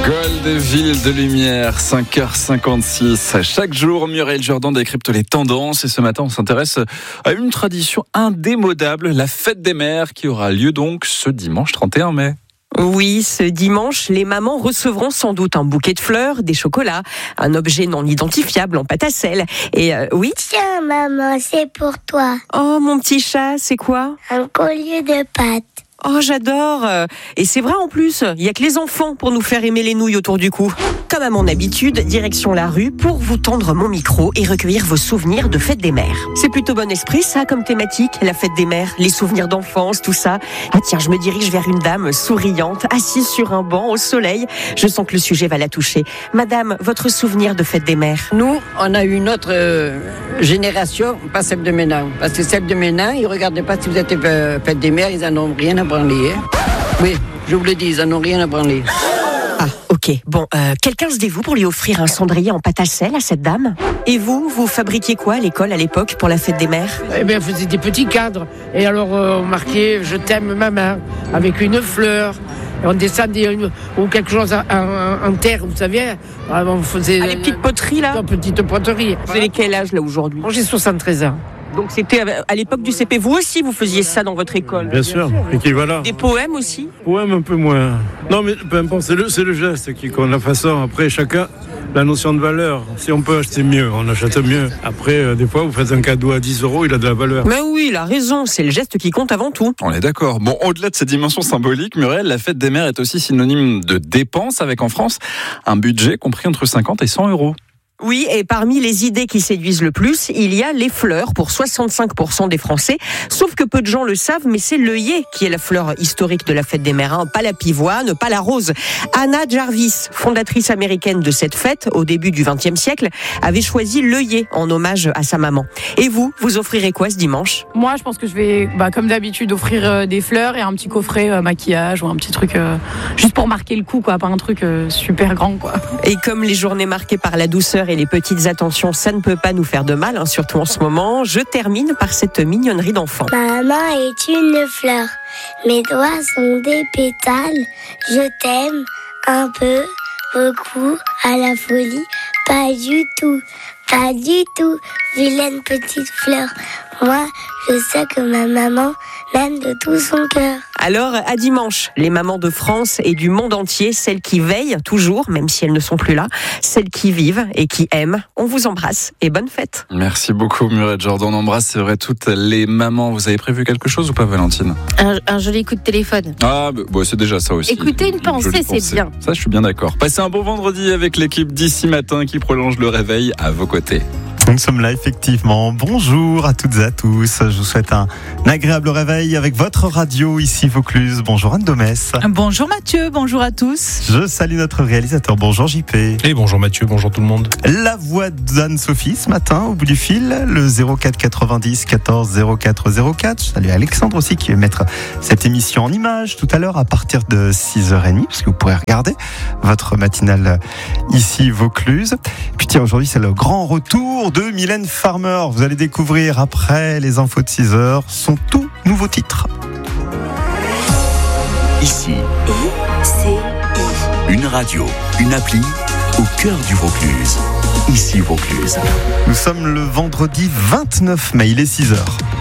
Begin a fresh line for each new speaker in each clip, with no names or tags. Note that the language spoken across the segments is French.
Gold, ville de lumière, 5h56. Chaque jour, Muriel Jourdan décrypte les tendances et ce matin, on s'intéresse à une tradition indémodable, la fête des mères qui aura lieu donc ce dimanche 31 mai.
Oui, ce dimanche, les mamans recevront sans doute un bouquet de fleurs, des chocolats, un objet non identifiable en pâte à sel. Et oui.
Tiens, maman, c'est pour toi.
Oh, mon petit chat, c'est quoi ?
Un collier de pâtes.
Oh, j'adore. Et c'est vrai en plus, il y a que les enfants pour nous faire aimer les nouilles autour du cou. Comme à mon habitude, direction la rue pour vous tendre mon micro et recueillir vos souvenirs de fête des mères. C'est plutôt bon esprit ça comme thématique, la fête des mères, les souvenirs d'enfance, tout ça. Ah tiens, je me dirige vers une dame souriante, assise sur un banc au soleil. Je sens que le sujet va la toucher. Madame, votre souvenir de fête des mères ?
Nous, on a eu une autre génération, pas celle de maintenant. Parce que celle de maintenant, ils ne regardaient pas si vous êtes fête des mères, ils en ont rien à branler. Hein. Oui, je vous le dis, ils en ont rien à branler.
Ah, ok. Bon, quelqu'un se dévoue pour lui offrir un cendrier en pâte à sel à cette dame ? Et vous fabriquiez quoi à l'école à l'époque pour la fête des mères ?
Eh bien, on faisait des petits cadres. Et alors, on marquait « Je t'aime, maman » avec une fleur. Et on descendait ou quelque chose en terre, vous savez. On faisait
les petites poteries, là ?
Des petites poteries.
Vous avez quel âge, là, aujourd'hui ?
Moi, j'ai 73 ans.
Donc c'était à l'époque du CP. Vous aussi, vous faisiez ça dans votre école ?
Bien sûr. Équivalent.
Des poèmes aussi ?
Poèmes un peu moins. Non, mais peu importe, c'est le geste qui compte. La façon, après, chacun, la notion de valeur. Si on peut acheter mieux, on achète mieux. Après, des fois, vous faites un cadeau à 10 €, il a de la valeur.
Mais oui, il a raison, c'est le geste qui compte avant tout.
On est d'accord. Bon, au-delà de ces dimensions symboliques, Muriel, la fête des mères est aussi synonyme de dépenses avec en France un budget compris entre 50 et 100 €.
Oui, et parmi les idées qui séduisent le plus, il y a les fleurs pour 65% des Français. Sauf que peu de gens le savent, mais c'est l'œillet qui est la fleur historique de la fête des mères, hein. Pas la pivoine, pas la rose. Anna Jarvis, fondatrice américaine de cette fête au début du XXe siècle, avait choisi l'œillet en hommage à sa maman. Et vous offrirez quoi ce dimanche ?
Moi, je pense que je vais, comme d'habitude, offrir des fleurs et un petit coffret maquillage ou un petit truc juste pour marquer le coup, quoi, pas un truc super grand, quoi.
Et comme les journées marquées par la douceur et les petites attentions, ça ne peut pas nous faire de mal, hein, surtout en ce moment. Je termine par cette mignonnerie d'enfant.
Maman est une fleur, mes doigts sont des pétales. Je t'aime un peu, beaucoup, à la folie, pas du tout, vilaine petite fleur. Moi, je sais que ma maman m'aime de tout son cœur.
Alors, à dimanche, les mamans de France et du monde entier, celles qui veillent toujours, même si elles ne sont plus là, celles qui vivent et qui aiment, on vous embrasse et bonne fête.
Merci beaucoup Muriel Jourdan, on embrasse, c'est vrai, toutes les mamans. Vous avez prévu quelque chose ou pas, Valentine ?
Un joli coup de téléphone.
Ah, bah, c'est déjà ça aussi.
Écoutez une pensée, c'est bien.
Ça, je suis bien d'accord. Passez un bon vendredi avec l'équipe d'ici matin qui prolonge le réveil à vos côtés.
Nous sommes là effectivement. Bonjour à toutes et à tous. Je vous souhaite un agréable réveil avec votre radio ici Vaucluse. Bonjour Anne Domès.
Bonjour Mathieu, bonjour à tous.
Je salue notre réalisateur. Bonjour JP.
Et bonjour Mathieu, bonjour tout le monde.
La voix d'Anne-Sophie ce matin au bout du fil, le 04 90 14 04 04. Je salue Alexandre aussi qui va mettre cette émission en image tout à l'heure à partir de 6h30 parce que vous pourrez regarder votre matinale ici Vaucluse. Puis tiens, aujourd'hui c'est le grand retour de Mylène Farmer. Vous allez découvrir après les infos de 6h son tout nouveau titre.
Ici, une radio, une appli au cœur du Vaucluse. Ici Vaucluse.
Nous sommes le vendredi 29 mai, il est 6h.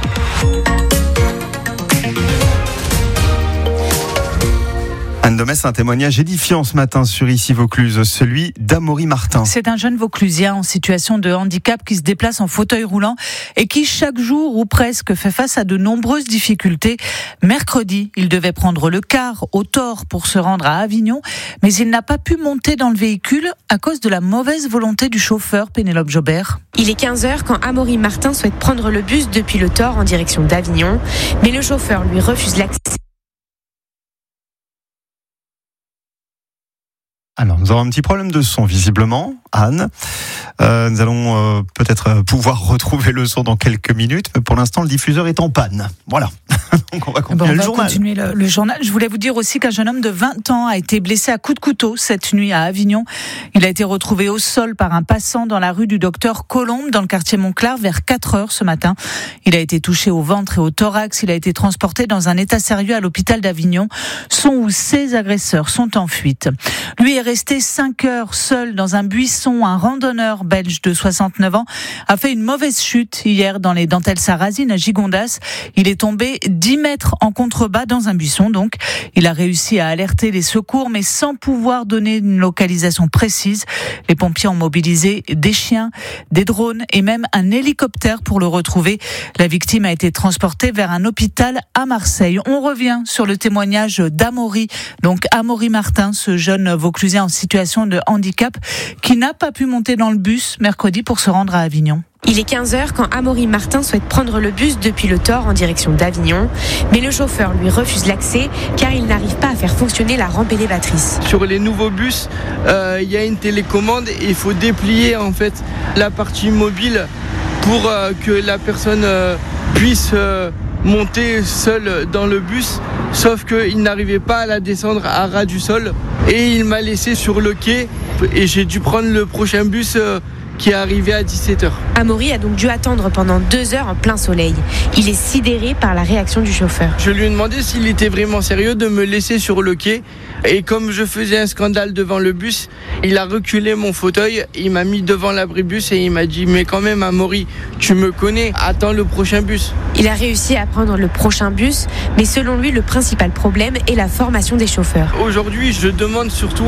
Anne Domès, un témoignage édifiant ce matin sur Ici Vaucluse, celui d'Amaury Martin.
C'est un jeune Vauclusien en situation de handicap qui se déplace en fauteuil roulant et qui chaque jour ou presque fait face à de nombreuses difficultés. Mercredi, il devait prendre le car au Thor pour se rendre à Avignon, mais il n'a pas pu monter dans le véhicule à cause de la mauvaise volonté du chauffeur Pénélope Jobert.
Il est 15h quand Amaury Martin souhaite prendre le bus depuis le Thor en direction d'Avignon, mais le chauffeur lui refuse l'accès.
Alors, nous avons un petit problème de son, visiblement. Anne. Nous allons peut-être pouvoir retrouver le son dans quelques minutes, mais pour l'instant, le diffuseur est en panne. Voilà. Donc on va continuer le journal.
Continuer le journal. Je voulais vous dire aussi qu'un jeune homme de 20 ans a été blessé à coups de couteau cette nuit à Avignon. Il a été retrouvé au sol par un passant dans la rue du Docteur Colombe, dans le quartier Montclar, vers 4h ce matin. Il a été touché au ventre et au thorax. Il a été transporté dans un état sérieux à l'hôpital d'Avignon. Son ou ses agresseurs sont en fuite. Lui est resté 5 heures seul dans un buisson. Un randonneur belge de 69 ans a fait une mauvaise chute hier dans les dentelles sarrasines à Gigondas. Il est tombé 10 mètres en contrebas dans un buisson. Donc, il a réussi à alerter les secours, mais sans pouvoir donner une localisation précise. Les pompiers ont mobilisé des chiens, des drones et même un hélicoptère pour le retrouver. La victime a été transportée vers un hôpital à Marseille. On revient sur le témoignage d'Amaury. Donc, Amaury Martin, ce jeune Vauclusien en situation de handicap qui n'a pas pu monter dans le bus mercredi pour se rendre à Avignon.
Il est 15h quand Amaury Martin souhaite prendre le bus depuis le Thor en direction d'Avignon. Mais le chauffeur lui refuse l'accès car il n'arrive pas à faire fonctionner la rampe élévatrice.
Sur les nouveaux bus, il y a une télécommande et il faut déplier en fait la partie mobile pour que la personne puisse monter seule dans le bus. Sauf qu'il n'arrivait pas à la descendre à ras du sol et il m'a laissé sur le quai et j'ai dû prendre le prochain bus qui est arrivé à 17h.
Amaury a donc dû attendre pendant 2 heures en plein soleil. Il est sidéré par la réaction du chauffeur.
Je lui ai demandé s'il était vraiment sérieux de me laisser sur le quai. Et comme je faisais un scandale devant le bus, il a reculé mon fauteuil, il m'a mis devant l'abribus et il m'a dit « Mais quand même Amaury, tu me connais, attends le prochain bus ».
Il a réussi à prendre le prochain bus, mais selon lui, le principal problème est la formation des chauffeurs.
Aujourd'hui, je demande surtout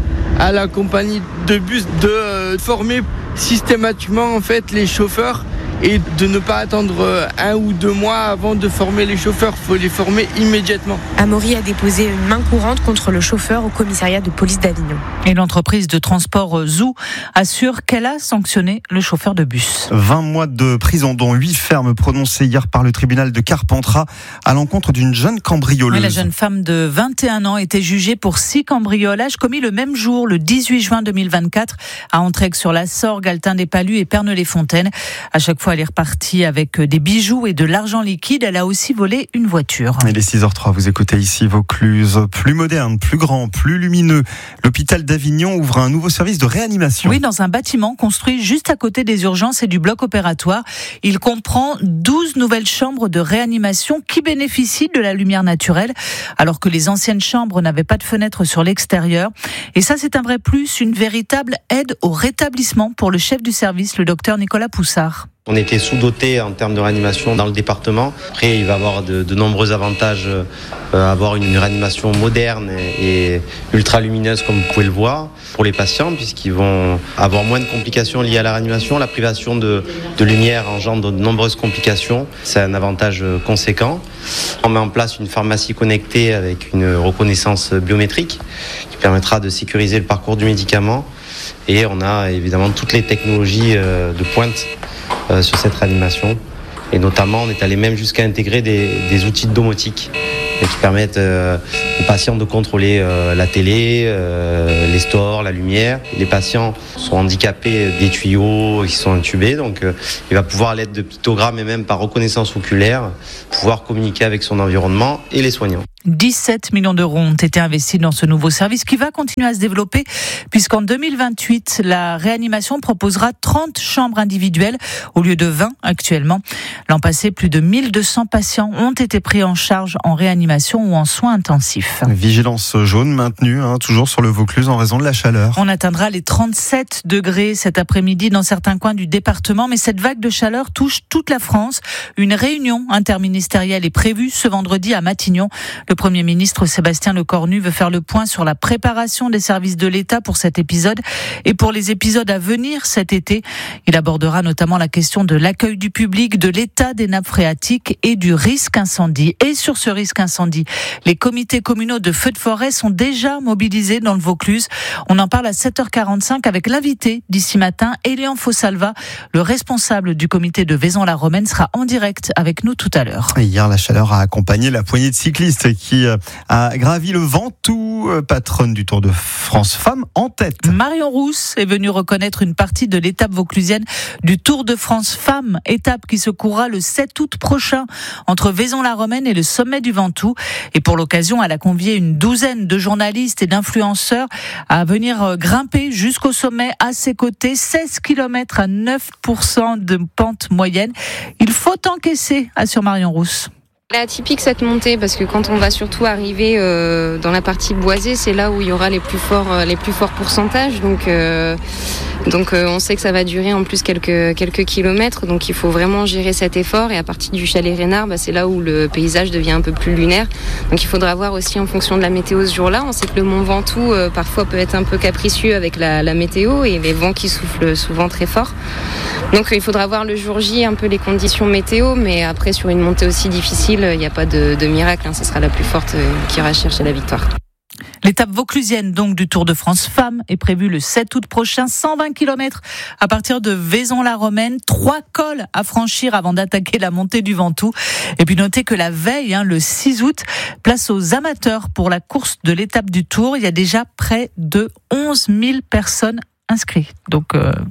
à la compagnie de bus de former systématiquement en fait les chauffeurs et de ne pas attendre 1 ou 2 mois avant de former les chauffeurs. Il faut les former immédiatement.
Amaury a déposé une main courante contre le chauffeur au commissariat de police d'Avignon.
Et l'entreprise de transport Zoo assure qu'elle a sanctionné le chauffeur de bus.
20 mois de prison, dont 8 fermes prononcées hier par le tribunal de Carpentras à l'encontre d'une jeune cambrioleuse.
La jeune femme de 21 ans était jugée pour 6 cambriolages commis le même jour, le 18 juin 2024, à Entraigues-sur-la-Sorgue, Altin-des-Palus et Perneux-les-Fontaines. À chaque fois, elle est repartie avec des bijoux et de l'argent liquide. Elle a aussi volé une voiture.
Il est 6h03, vous écoutez ici Vaucluse. Plus moderne, plus grand, plus lumineux. L'hôpital d'Avignon ouvre un nouveau service de réanimation.
Oui, dans un bâtiment construit juste à côté des urgences et du bloc opératoire. Il comprend 12 nouvelles chambres de réanimation qui bénéficient de la lumière naturelle, alors que les anciennes chambres n'avaient pas de fenêtres sur l'extérieur. Et ça, c'est un vrai plus, une véritable aide au rétablissement pour le chef du service, le docteur Nicolas Poussard.
On était sous-doté en termes de réanimation dans le département. Après, il va y avoir de nombreux avantages, avoir une réanimation moderne et ultra lumineuse, comme vous pouvez le voir, pour les patients, puisqu'ils vont avoir moins de complications liées à la réanimation. La privation de lumière engendre de nombreuses complications. C'est un avantage conséquent. On met en place une pharmacie connectée avec une reconnaissance biométrique qui permettra de sécuriser le parcours du médicament. Et on a évidemment toutes les technologies de pointe sur cette réanimation. Et notamment, on est allé même jusqu'à intégrer des outils de domotique qui permettent aux patients de contrôler la télé, les stores, la lumière. Les patients sont handicapés des tuyaux qui sont intubés, donc il va pouvoir, à l'aide de pictogrammes et même par reconnaissance oculaire, pouvoir communiquer avec son environnement et les soignants.
17 millions d'euros ont été investis dans ce nouveau service qui va continuer à se développer puisqu'en 2028, la réanimation proposera 30 chambres individuelles au lieu de 20 actuellement. L'an passé, plus de 1200 patients ont été pris en charge en réanimation ou en soins intensifs.
Vigilance jaune maintenue, toujours sur le Vaucluse en raison de la chaleur.
On atteindra les 37 degrés cet après-midi dans certains coins du département, mais cette vague de chaleur touche toute la France. Une réunion interministérielle est prévue ce vendredi à Matignon. Le Premier ministre Sébastien Lecornu veut faire le point sur la préparation des services de l'État pour cet épisode et pour les épisodes à venir cet été. Il abordera notamment la question de l'accueil du public, de l'état des nappes phréatiques et du risque incendie. Et sur ce risque incendie, les comités communaux de feux de forêt sont déjà mobilisés dans le Vaucluse. On en parle à 7h45 avec l'invité d'ici matin, Elian Fossalva, le responsable du comité de Vaison-la-Romaine, sera en direct avec nous tout à l'heure.
Hier, la chaleur a accompagné la poignée de cyclistes qui a gravi le Ventoux, patronne du Tour de France Femmes en tête.
Marion Rousse est venue reconnaître une partie de l'étape vauclusienne du Tour de France Femmes, étape qui se courra le 7 août prochain entre Vaison-la-Romaine et le sommet du Ventoux. Et pour l'occasion, elle a convié une douzaine de journalistes et d'influenceurs à venir grimper jusqu'au sommet à ses côtés. 16 km à 9% de pente moyenne. Il faut encaisser, assure Marion Rousse.
Elle est atypique cette montée parce que quand on va surtout arriver dans la partie boisée, c'est là où il y aura les plus forts pourcentages. Donc on sait que ça va durer en plus quelques kilomètres. Donc il faut vraiment gérer cet effort. Et à partir du chalet Reynard, c'est là où le paysage devient un peu plus lunaire. Donc il faudra voir aussi en fonction de la météo ce jour-là. On sait que le Mont Ventoux parfois peut être un peu capricieux avec la météo et les vents qui soufflent souvent très fort. Donc il faudra voir le jour J un peu les conditions météo. Mais après sur une montée aussi difficile, il n'y a pas de miracle, ce sera la plus forte qui ira chercher la victoire.
L'étape vauclusienne donc du Tour de France Femmes est prévue le 7 août prochain, 120 km à partir de Vaison-la-Romaine, 3 cols à franchir avant d'attaquer la montée du Ventoux. Et puis notez que la veille, le 6 août, place aux amateurs pour la course de l'étape du Tour. Il y a déjà près de 11 000 personnes inscrits. Donc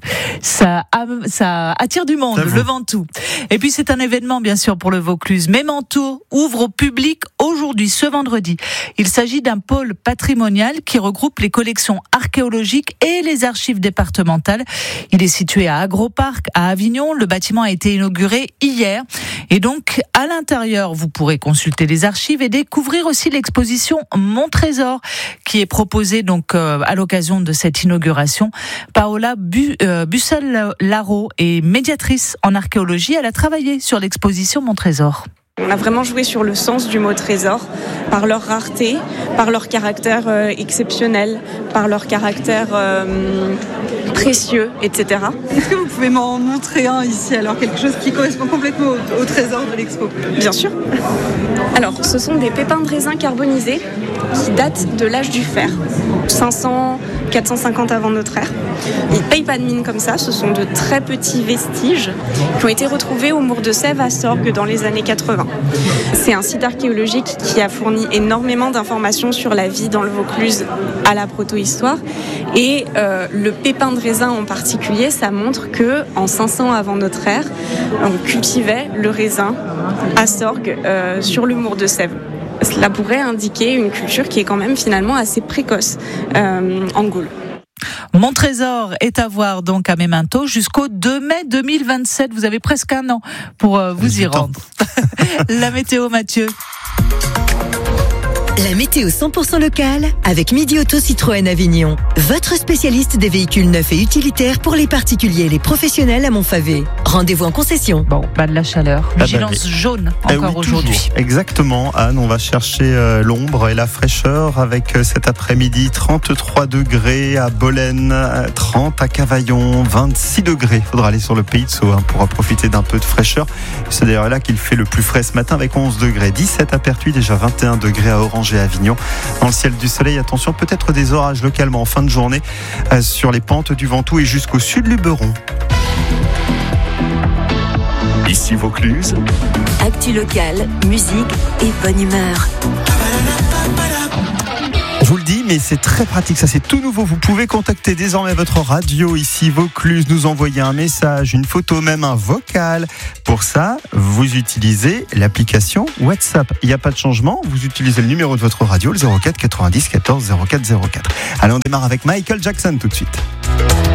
ça attire du monde, le Ventoux. Et puis c'est un événement bien sûr pour le Vaucluse. Mémento ouvre au public aujourd'hui, ce vendredi. Il s'agit d'un pôle patrimonial qui regroupe les collections archéologiques et les archives départementales. Il est situé à Agroparc, à Avignon. Le bâtiment a été inauguré hier. Et donc à l'intérieur, vous pourrez consulter les archives et découvrir aussi l'exposition Mon Trésor qui est proposée donc à l'occasion de cette inauguration. Paola Bussel-Laro est médiatrice en archéologie. Elle a travaillé sur l'exposition Mon Trésor.
On a vraiment joué sur le sens du mot trésor, par leur rareté, par leur caractère exceptionnel, par leur caractère précieux, etc.
Est-ce que vous pouvez m'en montrer un ici, alors quelque chose qui correspond complètement au trésor de l'expo ?
Bien sûr. Alors, ce sont des pépins de raisin carbonisés qui datent de l'âge du fer, 500, 450 avant notre ère. Ils ne payent pas de mine comme ça, ce sont de très petits vestiges qui ont été retrouvés au Mour de Sèvres à Sorgues dans les années 80. C'est un site archéologique qui a fourni énormément d'informations sur la vie dans le Vaucluse à la protohistoire. Et le pépin de raisin en particulier, ça montre que en 500 avant notre ère, on cultivait le raisin à Sorgues sur le Mour de Sèvres. Cela pourrait indiquer une culture qui est quand même finalement assez précoce en Gaule.
Mon Trésor est à voir donc à Mémento jusqu'au 2 mai 2027. Vous avez presque un an pour vous y rendre. La météo, Mathieu.
La météo 100% locale avec Midi Auto Citroën Avignon. Votre spécialiste des véhicules neufs et utilitaires pour les particuliers et les professionnels à Montfavet. Rendez-vous en concession.
Bon, de la chaleur. Vigilance jaune encore aujourd'hui.
Toujours. Exactement, Anne. On va chercher l'ombre et la fraîcheur avec cet après-midi 33 degrés à Bolène, 30 à Cavaillon, 26 degrés. Il faudra aller sur le Pays de Sceaux pour profiter d'un peu de fraîcheur. C'est d'ailleurs là qu'il fait le plus frais ce matin avec 11 degrés. 17 à Pertuis, déjà 21 degrés à Orange et Avignon. Dans le ciel du soleil, attention, peut-être des orages localement en fin de journée sur les pentes du Ventoux et jusqu'au sud Luberon.
Ici Vaucluse.
Actu locale, musique et bonne humeur.
Je vous le dis, mais c'est très pratique, ça c'est tout nouveau. Vous pouvez contacter désormais votre radio ici Vaucluse, nous envoyer un message, une photo, même un vocal. Pour ça, vous utilisez l'application WhatsApp. Il n'y a pas de changement, vous utilisez le numéro de votre radio, le 04 90 14 04 04. Allez, on démarre avec Michael Jackson tout de suite.